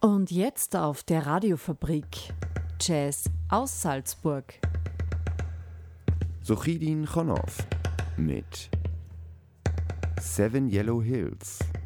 Und jetzt auf der Radiofabrik Jazz aus Salzburg. Sochidin Chonow mit Seven Yellow Hills.